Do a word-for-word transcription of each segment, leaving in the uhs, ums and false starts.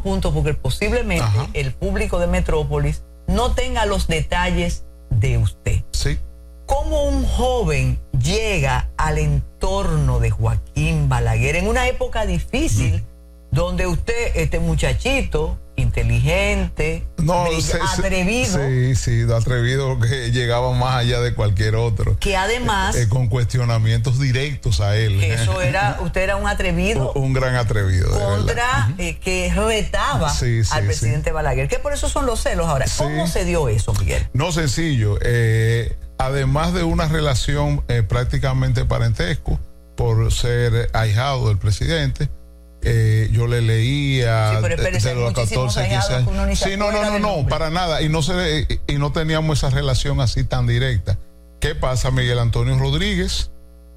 puntos, porque posiblemente Ajá. el público de Metrópolis no tenga los detalles de usted. Sí. ¿Cómo un joven llega al entorno de Joaquín Balaguer en una época difícil, mm. donde usted, este muchachito, inteligente, no, brilla, se, atrevido? Sí, sí, atrevido, que llegaba más allá de cualquier otro. Que además... Eh, eh, con cuestionamientos directos a él. Que eso era, usted era un atrevido. Un, un gran atrevido. Contra, eh, que retaba sí, sí, al presidente sí. Balaguer. Que por eso son los celos ahora. Sí. ¿Cómo se dio eso, Miguel? No, sencillo. Eh, además de una relación eh, prácticamente parentesco, por ser ahijado del presidente, Eh, yo le leía sí, pero espérese, de los catorce, quince años. Sí, no, no, no, no, para nada. Y no, se, y no teníamos esa relación así tan directa. ¿Qué pasa? Miguel Antonio Rodríguez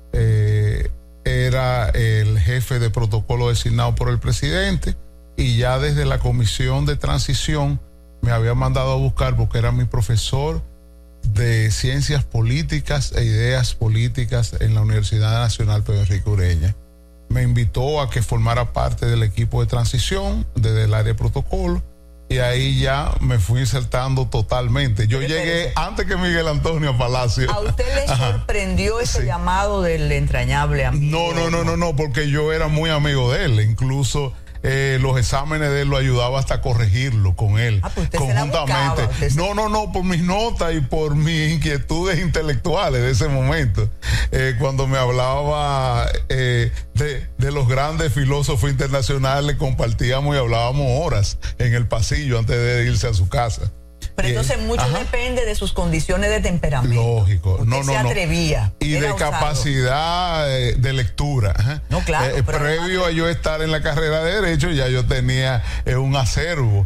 eh, era el jefe de protocolo designado por el presidente, y ya desde la comisión de transición me había mandado a buscar, porque era mi profesor de ciencias políticas e ideas políticas en la Universidad Nacional Pedro Enrique Ureña. Me invitó a que formara parte del equipo de transición desde el área de protocolo, y ahí ya me fui insertando totalmente. Yo Pero llegué espérese. antes que Miguel Antonio Palacio. ¿A usted le Ajá. sorprendió ese sí. llamado del entrañable amigo? No, no, no, no, no, porque yo era muy amigo de él. Incluso eh, los exámenes de él lo ayudaba hasta a corregirlo con él, ah, pues usted conjuntamente. Se la buscaba, no, no, no, por mis notas y por mis inquietudes intelectuales de ese momento. Eh, cuando me hablaba eh, de, de los grandes filósofos internacionales, compartíamos y hablábamos horas en el pasillo antes de irse a su casa. Pero eh, entonces mucho ajá. depende de sus condiciones de temperamento. Lógico. Usted no, no, se atrevía. No. Y de osado. capacidad de, de lectura. Ajá. No, claro. Eh, previo a yo estar en la carrera de Derecho, ya yo tenía eh, un acervo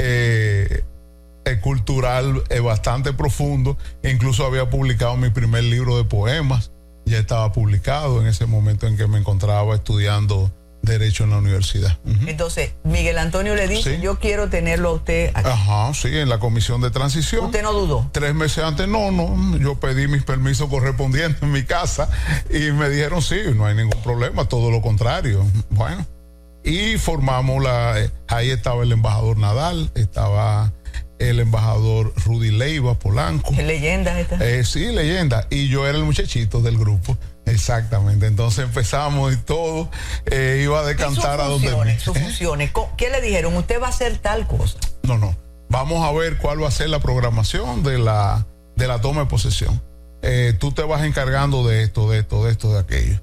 eh, eh, cultural eh, bastante profundo. Incluso había publicado mi primer libro de poemas. Ya estaba publicado en ese momento en que me encontraba estudiando Derecho en la universidad. Uh-huh. Entonces, Miguel Antonio le dice, sí. yo quiero tenerlo a usted aquí. Ajá, sí, en la comisión de transición. ¿Usted no dudó? Tres meses antes, no, no, yo pedí mis permisos correspondientes en mi casa y me dijeron, sí, no hay ningún problema, todo lo contrario. Bueno, y formamos la, ahí estaba el embajador Nadal, estaba el embajador Rudy Leiva Polanco. ¿Qué leyenda esta? Eh, sí, leyenda, y yo era el muchachito del grupo. Exactamente, entonces empezamos y todo eh, iba a decantar a donde me... sus funciones. ¿Qué le dijeron? ¿Usted va a hacer tal cosa? No, no, vamos a ver cuál va a ser la programación de la, de la toma de posesión. Eh, tú te vas encargando de esto, de esto, de esto, de aquello.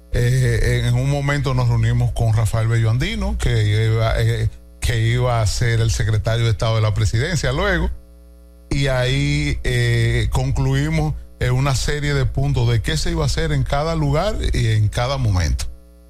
Eh, en un momento nos reunimos con Rafael Bello Andino, que iba, eh, que iba a ser el secretario de Estado de la Presidencia luego, y ahí eh, concluimos eh, una serie de puntos de qué se iba a hacer en cada lugar y en cada momento.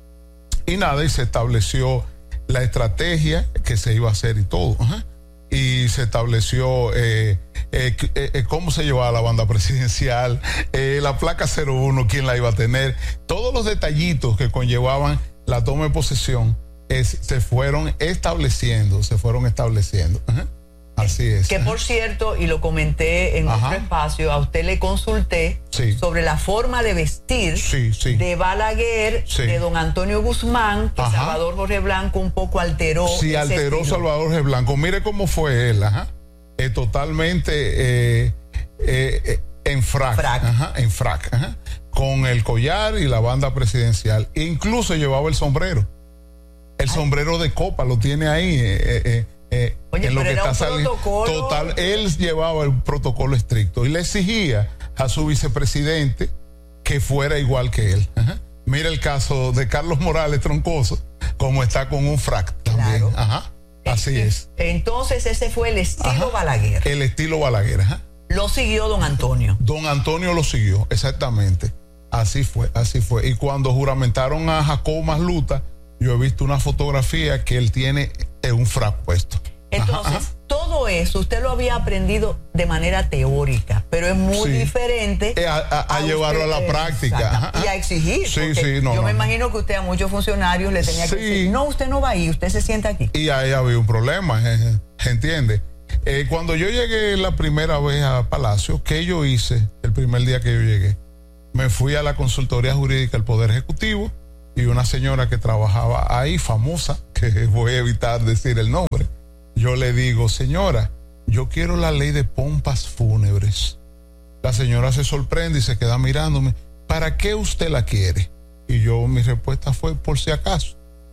Y nada, y se estableció la estrategia que se iba a hacer y todo. Ajá. Y se estableció eh, eh, eh, cómo se llevaba la banda presidencial, eh, la placa cero uno, quién la iba a tener, todos los detallitos que conllevaban la toma de posesión eh, se fueron estableciendo, se fueron estableciendo. Ajá. Así es. Que por cierto, y lo comenté en Ajá. otro espacio, a usted le consulté sí. sobre la forma de vestir sí, sí. de Balaguer, sí. de don Antonio Guzmán, que Ajá. Salvador Jorge Blanco un poco alteró. Sí, alteró estilo. Salvador Jorge Blanco. Mire cómo fue él, Ajá. Eh, totalmente eh, eh, en frac, frac. Ajá, en frac, Ajá. con el collar y la banda presidencial. E incluso llevaba el sombrero. El Ay. sombrero de copa lo tiene ahí. Eh, eh, Eh, Oye, en lo pero que era está un saliendo protocolo. total, él llevaba el protocolo estricto y le exigía a su vicepresidente que fuera igual que él. Ajá. Mira el caso de Carlos Morales Troncoso, como está con un frac también. Claro. Ajá. Así eh, es. Entonces ese fue el estilo Ajá. Balaguer. El estilo Balaguer. Ajá. Lo siguió don Antonio. Don Antonio lo siguió, exactamente. Así fue, así fue. Y cuando juramentaron a Jacobo Masluta, yo he visto una fotografía que él tiene en un frac puesto. Entonces, ajá, ajá. todo eso usted lo había aprendido de manera teórica, pero es muy sí. diferente eh, a, a, a, a llevarlo usted, a la práctica. Ajá, y a exigir. Sí, sí, no, yo no, me no. imagino que usted a muchos funcionarios le tenía sí. que decir, no, usted no va ahí, usted se sienta aquí. Y ahí había un problema, ¿entiende? Eh, cuando yo llegué la primera vez a Palacio, ¿qué yo hice el primer día que yo llegué? Me fui a la consultoría jurídica del Poder Ejecutivo y una señora que trabajaba ahí, famosa, que voy a evitar decir el nombre, yo le digo, señora, yo quiero la ley de pompas fúnebres. La señora se sorprende y se queda mirándome. ¿Para qué usted la quiere? Y yo, mi respuesta fue, por si acaso.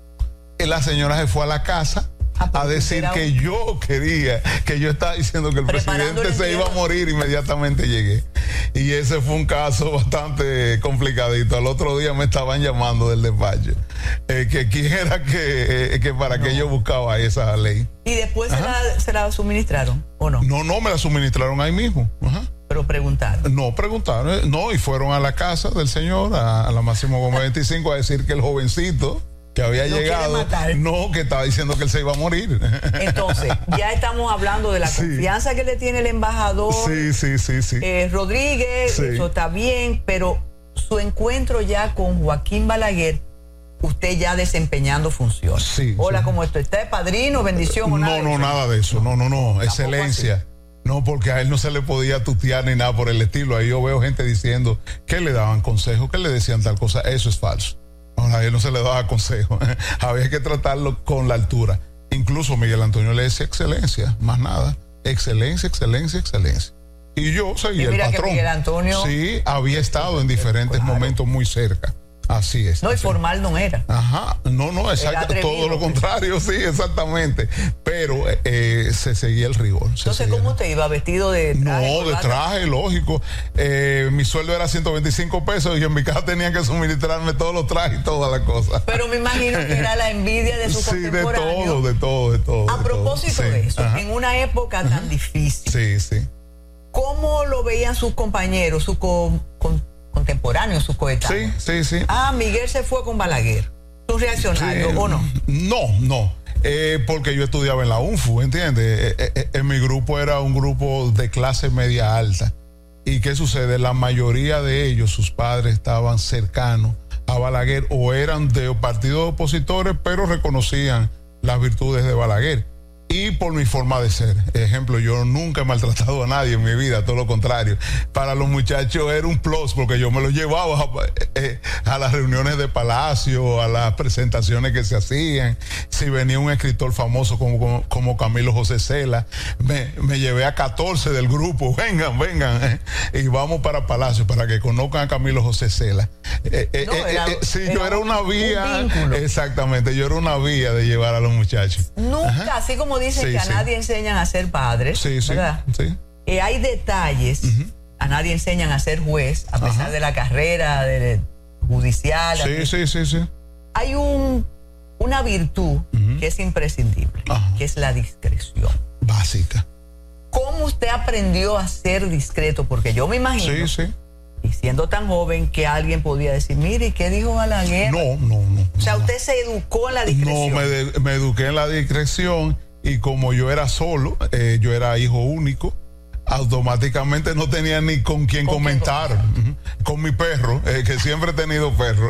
Y la señora se fue a la casa ah, a decir que un... yo quería, que yo estaba diciendo que el presidente se iba a morir. Inmediatamente llegué. Y ese fue un caso bastante complicadito. Al otro día me estaban llamando del despacho. Eh, que quién era que, eh, que para no. qué yo buscaba esa ley. ¿Y después se la, se la suministraron o no? No, no, me la suministraron ahí mismo. Ajá. Pero preguntaron. No, preguntaron. No, y fueron a la casa del señor, a, a la Máximo Gómez veinticinco, a decir que el jovencito que había no llegado, no, que estaba diciendo que él se iba a morir. Entonces, ya estamos hablando de la sí. confianza que le tiene el embajador sí, sí, sí, sí. Eh, Rodríguez, sí. eso está bien, pero su encuentro ya con Joaquín Balaguer, usted ya desempeñando funciones. Sí, Hola, sí. ¿cómo está? ¿Está de padrino, bendición o no, nada? No, no, nada de eso. No, no, no. no excelencia. Así. No, porque a él no se le podía tutear ni nada por el estilo. Ahí yo veo gente diciendo que le daban consejos, que le decían tal cosa. Eso es falso. Ahora, a él no se le daba consejo. Había que tratarlo con la altura. Incluso Miguel Antonio le decía excelencia, más nada. Excelencia, excelencia, excelencia. Y yo seguí el patrón. Que Miguel Antonio... Sí, había estado en diferentes claro. momentos muy cerca. Así es. No, y así. formal no era. Ajá, no, no, exacto, todo lo contrario, sí, exactamente. Pero eh, se seguía el rigor. Entonces, ¿cómo usted iba? ¿Vestido de traje? No, de traje, lógico. Eh, mi sueldo era ciento veinticinco pesos y en mi casa tenían que suministrarme todos los trajes y todas las cosas. Pero me imagino que era la envidia de sus sí, contemporáneos. Sí, de todo, de todo, de todo. A de propósito todo. de Sí, eso, ajá. en una época tan ajá. difícil. Sí, sí. ¿Cómo lo veían sus compañeros, sus con, con, contemporáneos, sus coetáneos? Sí, sí, sí. Ah, Miguel se fue con Balaguer. ¿Tú reaccionario sí, o no? No, no. Eh, porque yo estudiaba en la U N F U, ¿entiendes? Eh, eh, en mi grupo era un grupo de clase media alta. ¿Y qué sucede? La mayoría de ellos, sus padres estaban cercanos a Balaguer o eran de partidos opositores, pero reconocían las virtudes de Balaguer. Y por mi forma de ser. Ejemplo, yo nunca he maltratado a nadie en mi vida, todo lo contrario. Para los muchachos era un plus porque yo me los llevaba a, eh, a las reuniones de Palacio, a las presentaciones que se hacían. Si venía un escritor famoso como, como, como Camilo José Cela, me, me llevé a catorce del grupo. Vengan, vengan. Eh, y vamos para Palacio para que conozcan a Camilo José Cela. Eh, eh, no, eh, era, eh, sí, era yo era una vía. Un exactamente, yo era una vía de llevar a los muchachos. Nunca, ajá. Así como dicen sí, que a sí. nadie enseñan a ser padres, sí, ¿verdad? Sí, sí. Eh, hay detalles, uh-huh. a nadie enseñan a ser juez, a pesar Ajá. de la carrera de judicial. Sí, sí, sí, sí. Hay un, una virtud uh-huh. que es imprescindible, Ajá. que es la discreción. Básica. ¿Cómo usted aprendió a ser discreto? Porque yo me imagino, sí, sí. y siendo tan joven, que alguien podía decir, mire, ¿qué dijo Balaguer? No, no, no. O sea, no. usted se educó en la discreción. No, me, de, me eduqué en la discreción. Y como yo era solo, eh, yo era hijo único, automáticamente no tenía ni con quién ¿Con comentar. Quién uh-huh. Con mi perro, eh, que siempre he tenido perro.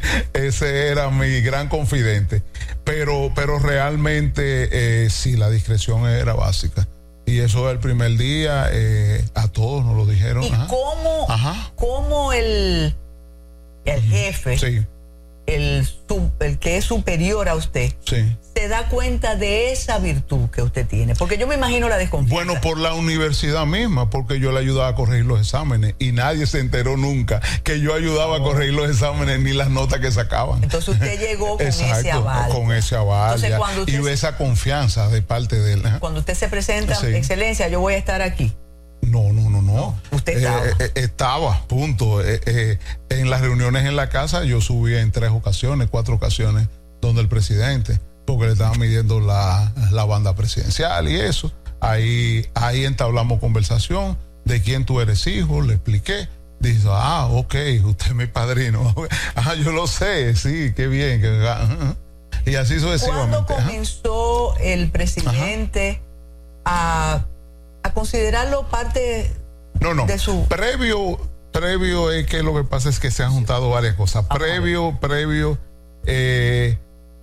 Ese era mi gran confidente. Pero, pero realmente eh, sí, la discreción era básica. Y eso el primer día, eh, a todos nos lo dijeron. ¿Y Ajá. cómo, Ajá. cómo el, el jefe, sí. el, sub, el que es superior a usted, sí. se da cuenta de esa virtud que usted tiene? Porque yo me imagino la desconfianza. Bueno, por la universidad misma, porque yo le ayudaba a corregir los exámenes y nadie se enteró nunca que yo ayudaba oh. a corregir los exámenes ni las notas que sacaban. Entonces usted llegó con Exacto, ese aval. Con ese aval. Entonces, cuando usted y se, esa confianza de parte de él. Cuando usted se presenta, sí. excelencia, yo voy a estar aquí. No, no, no, no. no usted estaba. Eh, eh, estaba, punto. Eh, eh, en las reuniones en la casa yo subí en tres ocasiones, cuatro ocasiones, donde el presidente, porque le estaban midiendo la, la banda presidencial y eso. Ahí, ahí entablamos conversación de quién tú eres hijo, le expliqué. Dice, ah, ok, usted es mi padrino. Ah, yo lo sé, sí, qué bien. Que, uh, y así sucesivamente. ¿Cuándo comenzó Ajá. el presidente a, a considerarlo parte no, no. de su... Previo, previo es que lo que pasa es que se han juntado varias cosas. Ajá. Previo, previo, eh,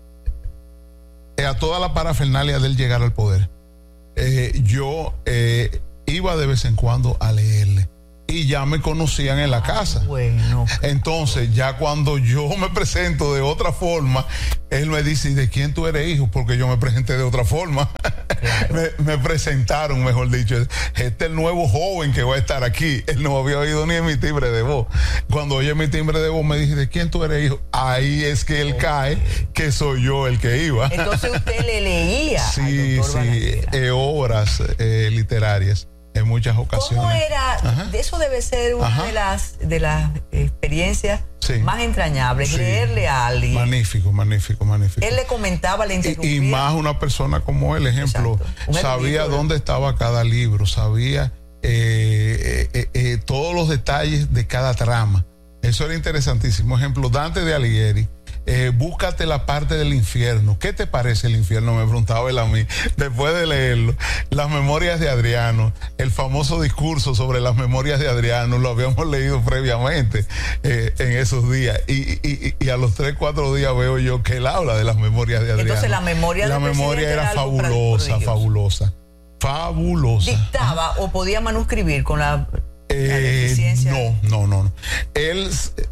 a toda la parafernalia del llegar al poder, eh, yo eh, iba de vez en cuando a leerle y ya me conocían en la casa. Bueno. Entonces, ya cuando yo me presento de otra forma, él me dice, ¿y de quién tú eres hijo? Porque yo me presenté de otra forma. Claro. me, me presentaron, mejor dicho, este es el nuevo joven que va a estar aquí. Él no había oído ni en mi timbre de voz. Cuando oye mi timbre de voz, me dice, ¿de quién tú eres hijo? Ahí es que él okay. cae, que soy yo el que iba. Entonces usted le leía sí, al doctor sí, eh, obras eh, literarias. En muchas ocasiones. ¿Cómo era? Ajá. Eso debe ser una Ajá. de las de las experiencias sí. más entrañables, sí. leerle a alguien. Magnífico, magnífico, magnífico. Él le comentaba, le interrumpía. Y, y más una persona como él, ejemplo, sabía erudito, dónde estaba cada libro, sabía eh, eh, eh, todos los detalles de cada trama. Eso era interesantísimo. Ejemplo, Dante de Alighieri. Eh, búscate la parte del infierno. ¿Qué te parece el infierno? Me preguntaba él a mí después de leerlo. Las memorias de Adriano, el famoso discurso sobre las memorias de Adriano, lo habíamos leído previamente eh, en esos días. Y, y, y a los tres, cuatro días veo yo que él habla de las memorias de Adriano. Entonces la memoria, la memoria era fabulosa, fabulosa, fabulosa. ¿Dictaba o podía manuscribir con la, eh, la deficiencia? No, no, no. no. Él...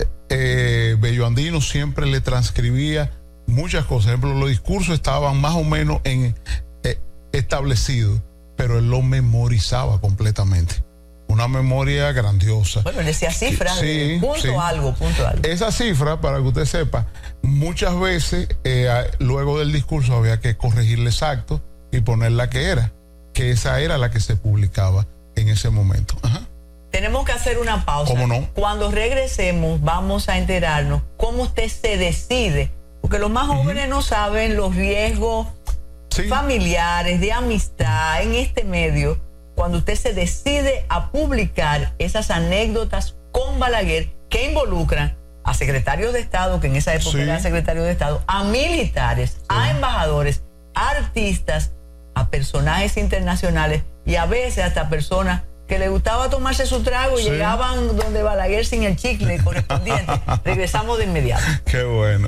Eh, Bello Andino siempre le transcribía muchas cosas. Por ejemplo, los discursos estaban más o menos en, eh, establecidos, pero él lo memorizaba completamente. Una memoria grandiosa. Bueno, él decía cifras, sí, punto sí. algo, punto algo. Esa cifra, para que usted sepa, muchas veces eh, luego del discurso había que corregirle exacto y poner la que era, que esa era la que se publicaba en ese momento. Ajá. Tenemos que hacer una pausa. ¿Cómo no? Cuando regresemos vamos a enterarnos cómo usted se decide, porque los más jóvenes uh-huh. no saben los riesgos sí. familiares, de amistad en este medio, cuando usted se decide a publicar esas anécdotas con Balaguer que involucran a secretarios de Estado, que en esa época sí. era secretario de Estado, a militares, sí. a embajadores, a artistas, a personajes internacionales y a veces hasta personas que le gustaba tomarse su trago y sí. llegaban donde Balaguer sin el chicle correspondiente. Regresamos de inmediato. Qué bueno.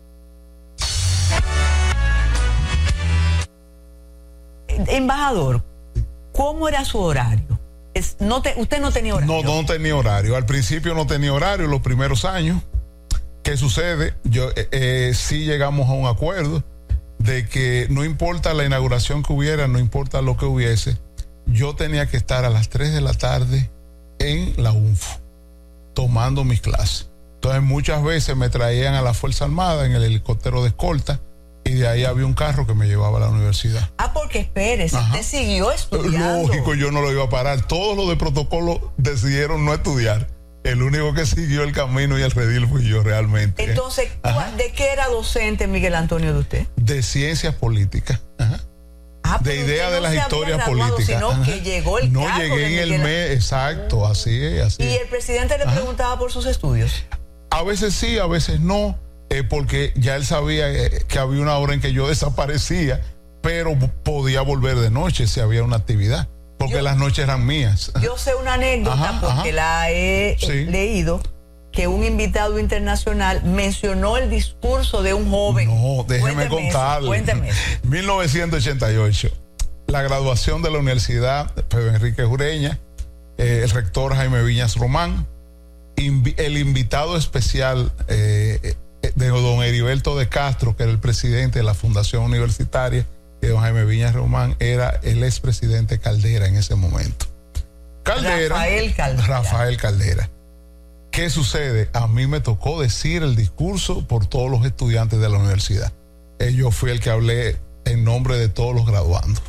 Embajador, ¿cómo era su horario? Es, no te, ¿Usted no tenía horario? No, no tenía horario. Al principio no tenía horario, los primeros años. ¿Qué sucede? Yo eh, eh, sí llegamos a un acuerdo de que no importa la inauguración que hubiera, no importa lo que hubiese, yo tenía que estar a las tres de la tarde en la U N F U, tomando mis clases. Entonces muchas veces me traían a la Fuerza Armada en el helicóptero de escolta y de ahí había un carro que me llevaba a la universidad. Ah, porque espérese, usted siguió estudiando. Lógico, yo no lo iba a parar. Todos los de protocolo decidieron no estudiar. El único que siguió el camino y el redil fui yo realmente. Entonces, Ajá. ¿de qué era docente Miguel Antonio de usted? De ciencias políticas. Ajá. Ah, de idea no de las historias políticas. Sino Ajá. que llegó el No llegué en el mes, exacto, así es, así ¿Y es. el presidente le Ajá. preguntaba por sus estudios? A veces sí, a veces no, eh, porque ya él sabía eh, que había una hora en que yo desaparecía, pero podía volver de noche si había una actividad, porque yo, las noches eran mías. Yo sé una anécdota, ajá, porque ajá. la he sí. leído, que un invitado internacional mencionó el discurso de un joven. No, déjeme contarle. Cuénteme. mil novecientos ochenta y ocho, la graduación de la Universidad Pedro Enrique Ureña, eh, el rector Jaime Viñas Román, invi el invitado especial eh, de don Heriberto de Castro, que era el presidente de la Fundación Universitaria, y don Jaime Viñas Román era el expresidente Caldera en ese momento. Caldera, Rafael Caldera. Rafael Caldera. ¿Qué sucede? A mí me tocó decir el discurso por todos los estudiantes de la universidad. Eh, yo fui el que hablé en nombre de todos los graduandos.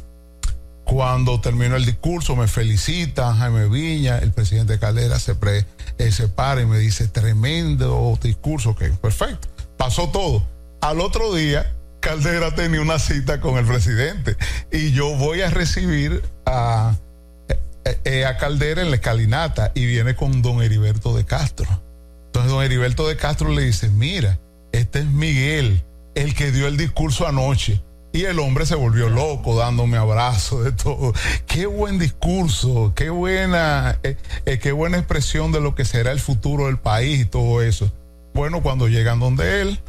Cuando terminó el discurso, me felicita Jaime Viña, el presidente Caldera se, pre, eh, se para y me dice, tremendo discurso, que perfecto. Pasó todo. Al otro día, Caldera tenía una cita con el presidente y yo voy a recibir a... Eh, a Caldera en la escalinata y viene con don Heriberto de Castro. Entonces don Heriberto de Castro le dice, mira, este es Miguel, el que dio el discurso anoche. Y el hombre se volvió loco dándome abrazos de todo. Qué buen discurso, qué buena, eh, eh, qué buena expresión de lo que será el futuro del país y todo eso. Bueno, cuando llegan donde él,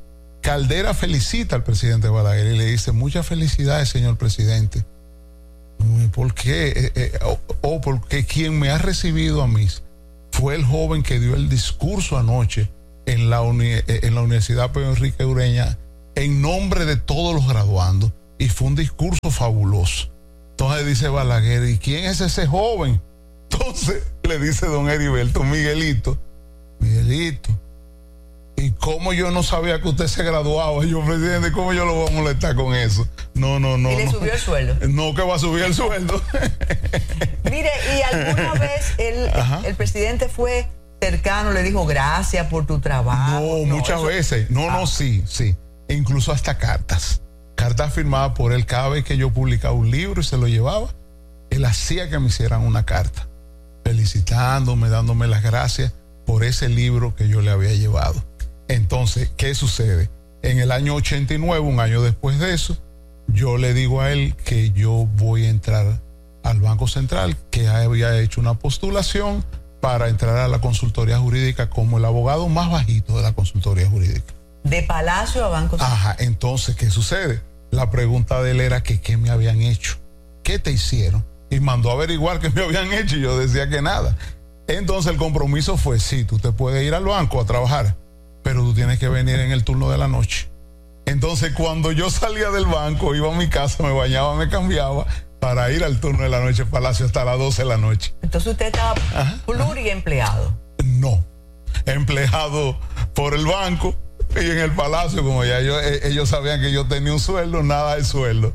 Caldera felicita al presidente Balaguer y le dice, muchas felicidades, señor presidente. ¿Por qué? Eh, eh, o, o porque quien me ha recibido a mí fue el joven que dio el discurso anoche en la, uni, en la Universidad Pedro Enrique Ureña en nombre de todos los graduandos, y fue un discurso fabuloso. Entonces dice Balaguer, ¿y quién es ese joven? Entonces le dice don Heriberto, Miguelito, Miguelito, ¿y cómo yo no sabía que usted se graduaba? Yo, presidente, ¿cómo yo lo voy a molestar con eso? No, no, no. ¿Y le no. subió el sueldo? No, que va a subir el sueldo. Mire, ¿y alguna vez el, el presidente fue cercano, le dijo gracias por tu trabajo? No, no muchas eso... veces. No, ah. no, sí, sí. E incluso hasta cartas. Cartas firmadas por él. Cada vez que yo publicaba un libro y se lo llevaba, él hacía que me hicieran una carta, felicitándome, dándome las gracias por ese libro que yo le había llevado. Entonces, ¿qué sucede? En el año ochenta y nueve, un año después de eso, yo le digo a él que yo voy a entrar al Banco Central, que había hecho una postulación para entrar a la consultoría jurídica como el abogado más bajito de la consultoría jurídica. De Palacio a Banco Central. Ajá, entonces, ¿qué sucede? La pregunta de él era que qué me habían hecho, qué te hicieron, y mandó a averiguar qué me habían hecho, y yo decía que nada. Entonces el compromiso fue, sí, tú te puedes ir al banco a trabajar, pero tú tienes que venir en el turno de la noche. Entonces, cuando yo salía del banco, iba a mi casa, me bañaba, me cambiaba para ir al turno de la noche Palacio hasta las doce de la noche. Entonces usted estaba pluriempleado. No, empleado por el banco y en el Palacio, como ya yo, ellos sabían que yo tenía un sueldo, nada de sueldo.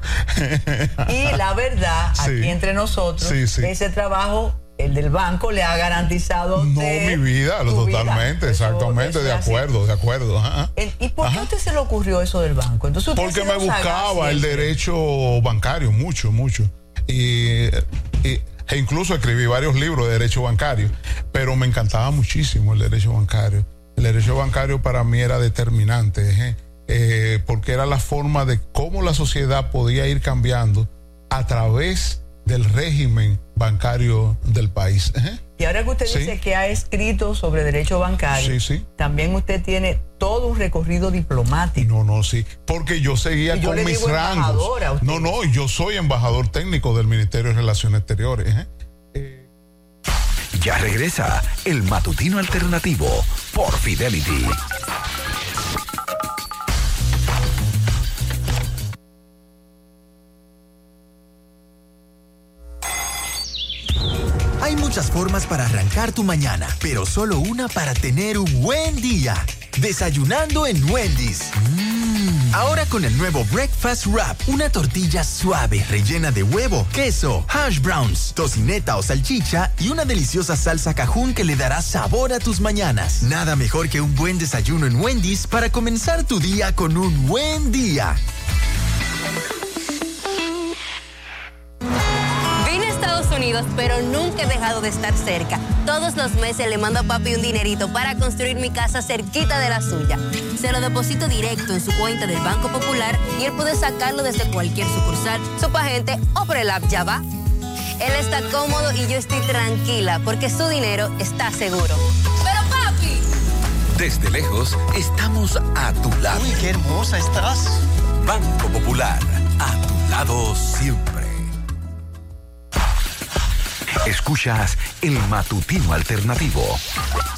Y la verdad, aquí sí, entre nosotros, sí, sí. ese trabajo, el del banco, le ha garantizado a usted. No, mi vida, totalmente, vida. exactamente, eso, eso de acuerdo, así. de acuerdo. Ajá. ¿Y por qué a usted se le ocurrió eso del banco? Entonces, porque me buscaba el derecho bancario, mucho, mucho. Y, y, e incluso escribí varios libros de derecho bancario, pero me encantaba muchísimo el derecho bancario. El derecho bancario para mí era determinante, ¿eh? Eh, porque era la forma de cómo la sociedad podía ir cambiando a través del régimen bancario del país. ¿Eh? Y ahora que usted sí. dice que ha escrito sobre derecho bancario, sí, sí. también usted tiene todo un recorrido diplomático. No, no, sí, porque yo seguía yo con mis rangos. No, no, yo soy embajador técnico del Ministerio de Relaciones Exteriores. ¿eh? Eh, Ya regresa el Matutino Alternativo por Fidelity. Hay muchas formas para arrancar tu mañana, pero solo una para tener un buen día. Desayunando en Wendy's. Mm. Ahora con el nuevo Breakfast Wrap, una tortilla suave rellena de huevo, queso, hash browns, tocineta o salchicha y una deliciosa salsa Cajún que le dará sabor a tus mañanas. Nada mejor que un buen desayuno en Wendy's para comenzar tu día con un buen día. Unidos, pero nunca he dejado de estar cerca. Todos los meses le mando a papi un dinerito para construir mi casa cerquita de la suya. Se lo deposito directo en su cuenta del Banco Popular y él puede sacarlo desde cualquier sucursal, subagente o por el app Ya Va. Él está cómodo y yo estoy tranquila porque su dinero está seguro. ¡Pero papi! Desde lejos estamos a tu lado. ¡Uy, qué hermosa estás! Banco Popular, a tu lado siempre. Escuchas el Matutino Alternativo.